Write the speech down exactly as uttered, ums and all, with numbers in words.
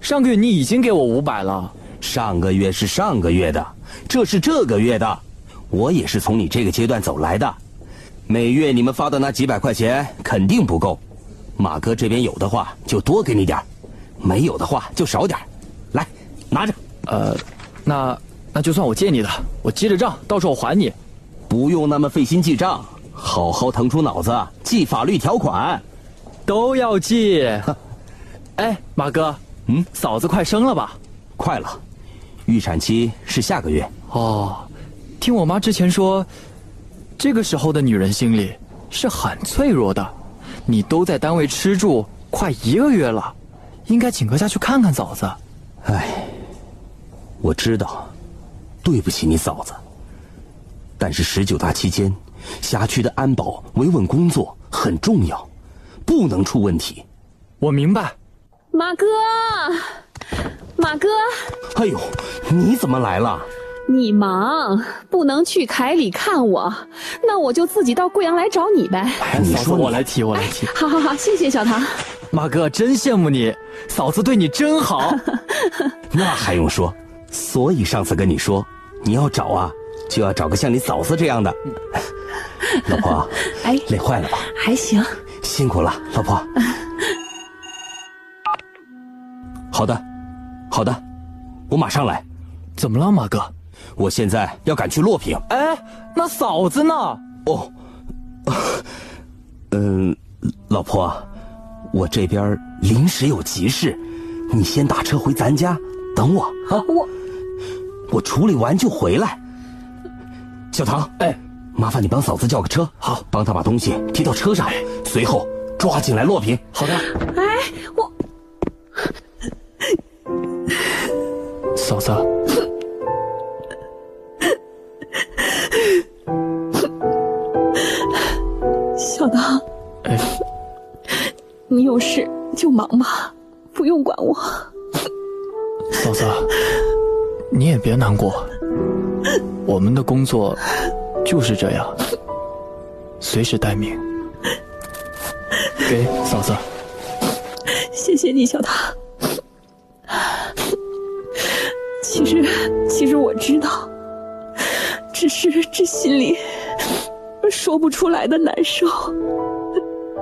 上个月你已经给我五百了。 上个月是上个月的，这是这个月的。我也是从你这个阶段走来的。每月你们发的那几百块钱肯定不够，马哥这边有的话就多给你点，没有的话就少点。来，拿着。 呃，那那就算我借你的，我记着账，到时候我还你。 不用那么费心记账，好好腾出脑子记法律条款。 都要记。哎，马哥， 嗯， 嫂子快生了吧？ 快了，预产期是下个月。 哦，听我妈之前说，这个时候的女人心里是很脆弱的。你都在单位吃住快一个月了，应该请个假去看看嫂子。 哎，我知道，对不起你嫂子。但是十九大期间，辖区的安保维稳工作很重要，不能出问题。 我明白。 马哥，马哥， 哎呦，你怎么来了？ 你忙不能去凯里看我，那我就自己到贵阳来找你呗。 哎，嫂子，我来提，我来提。 好好好，谢谢小唐。 马哥，真羡慕你，嫂子对你真好。 那还用说？所以上次跟你说，你要找啊，就要找个像你嫂子这样的。老婆， 哎， 累坏了吧？ 还行。 辛苦了，老婆。好的，好的，我马上来。 怎么了，马哥？ 我现在要赶去洛平。 哎，那嫂子呢？ 哦，嗯、呃，老婆，我这边临时有急事，你先打车回咱家等我啊。 我我处理完就回来。小唐， 哎， 麻烦你帮嫂子叫个车， 好， 帮她把东西提到车上，随后抓紧来洛平。 好的。 哎，我嫂子。 小唐， 哎， 你有事就忙吧，不用管我。 嫂子，你也别难过，我们的工作就是这样，随时待命。给嫂子。 谢谢你，小唐。其实，其实我知道，只是这心里说不出来的难受。